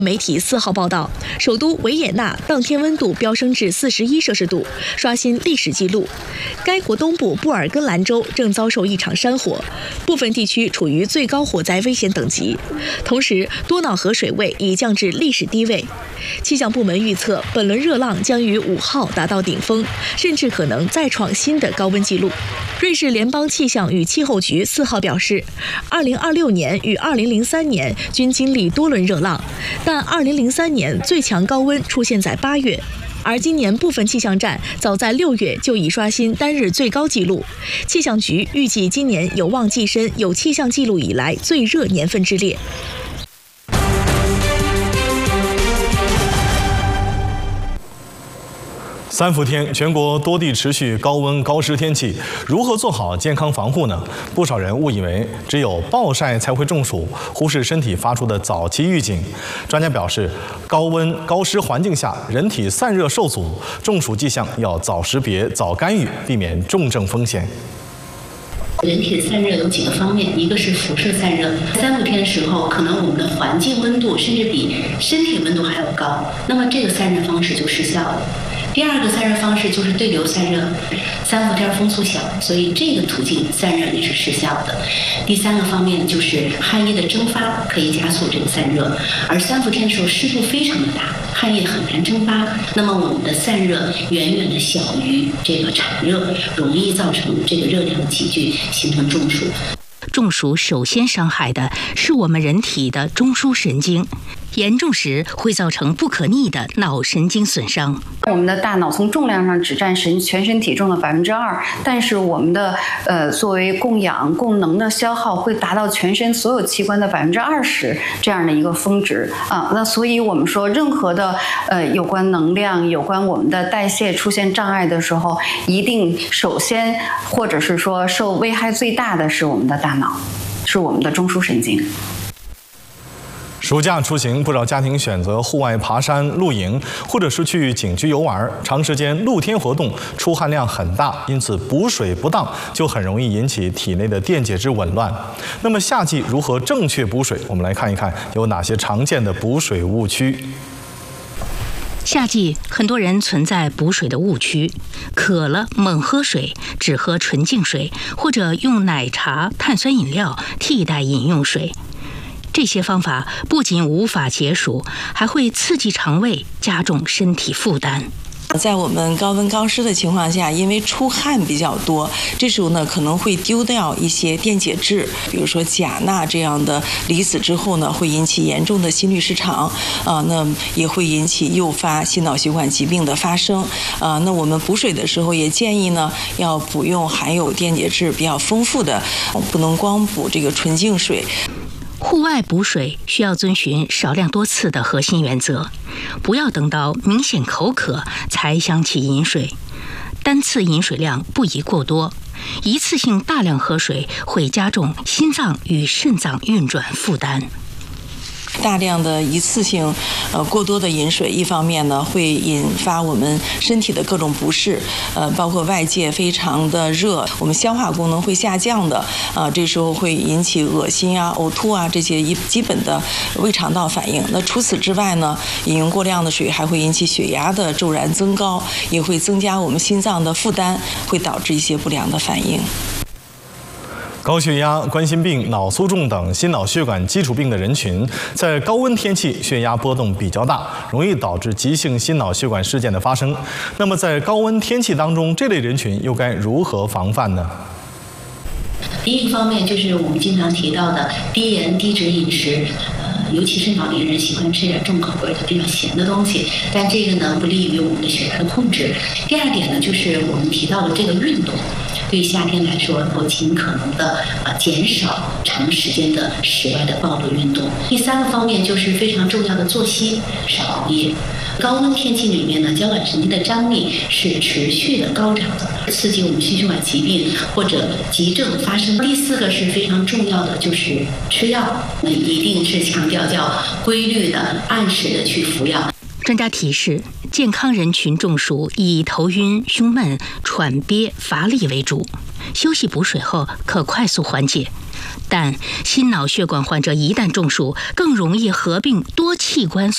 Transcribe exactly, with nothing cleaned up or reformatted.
媒体四号报道，首都维也纳当天温度飙升至四十一摄氏度，刷新历史纪录。该国东部布尔根兰州正遭受一场山火，部分地区处于最高火灾危险等级。同时，多瑙河水位已降至历史低位。气象部门预测，本轮热浪将于五号达到顶峰，甚至可能再创新的高温纪录。瑞士联邦气象与气候局四号表示，二零二六年与二零零三年均经历多轮热浪，但二零零三年最强高温出现在八月，而今年部分气象站早在六月就已刷新单日最高纪录。气象局预计今年有望跻身有气象记录以来最热年份之列。 三伏天，全国多地持续高温高湿天气，如何做好健康防护呢？不少人误以为只有暴晒才会中暑，忽视身体发出的早期预警。专家表示，高温高湿环境下，人体散热受阻，中暑迹象要早识别、早干预，避免重症风险。 人体的散热有几个方面，一个是辐射散热，三伏天的时候，可能我们的环境温度甚至比身体温度还要高，那么这个散热方式就失效了。第二个散热方式就是对流散热，三伏天风速小，所以这个途径散热也是失效的。第三个方面就是汗液的蒸发可以加速这个散热，而三伏天的时候湿度非常的大，汗液很难蒸发，那么我们的散热远远的小于这个产热，容易造成这个热量的急剧，形成中暑。 中暑首先伤害的是我们人体的中枢神经，严重时会造成不可逆的脑神经损伤。 我们的大脑从重量上只占神全身体重的百分之二，但是我们的呃作为供氧供能的消耗会达到全身所有器官的百分之二十这样的一个峰值啊。那所以我们说，任何的呃有关能量、有关我们的代谢出现障碍的时候，一定首先或者是说受危害最大的是我们的大脑，是我们的中枢神经。 暑假出行，不少家庭选择户外爬山、露营，或者是去景区游玩。长时间露天活动，出汗量很大，因此补水不当就很容易引起体内的电解质紊乱。那么夏季如何正确补水？我们来看一看有哪些常见的补水误区。 夏季很多人存在补水的误区，渴了猛喝水，只喝纯净水，或者用奶茶、碳酸饮料替代饮用水。这些方法不仅无法解暑，还会刺激肠胃，加重身体负担。 在我们高温高湿的情况下，因为出汗比较多，这时候呢可能会丢掉一些电解质，比如说钾钠这样的离子之后呢，会引起严重的心律失常，啊，那也会引起诱发心脑血管疾病的发生，啊，那我们补水的时候也建议呢，要补用含有电解质比较丰富的，不能光补这个纯净水。 户外补水需要遵循少量多次的核心原则，不要等到明显口渴才想起饮水，单次饮水量不宜过多，一次性大量喝水会加重心脏与肾脏运转负担。 大量的一次性呃过多的饮水，一方面呢会引发我们身体的各种不适，呃包括外界非常的热，我们消化功能会下降的，啊、呃、这时候会引起恶心啊、呕吐啊这些一基本的胃肠道反应。那除此之外呢，饮用过量的水还会引起血压的骤然增高，也会增加我们心脏的负担，会导致一些不良的反应。 高血压、冠心病、脑卒中等心脑血管基础病的人群，在高温天气血压波动比较大，容易导致急性心脑血管事件的发生。那么在高温天气当中，这类人群又该如何防范呢？ 第一个方面就是我们经常提到的低盐低脂饮食，呃，尤其是老年人喜欢吃点重口味的、比较咸的东西，但这个呢不利于我们的血压的控制。第二点呢，就是我们提到的这个运动。对于夏天来说，能够尽可能的啊减少长时间的室外的暴露运动。第三个方面就是非常重要的作息，少熬夜。高温天气里面呢，交感神经的张力是持续的高涨的，刺激我们心血管疾病或者急症发生。第四个是非常重要的，就是吃药，那一定是强调叫规律的、按时的去服药。 专家提示，健康人群中暑以头晕、胸闷、喘憋、乏力为主，休息补水后可快速缓解。但心脑血管患者一旦中暑，更容易合并多器官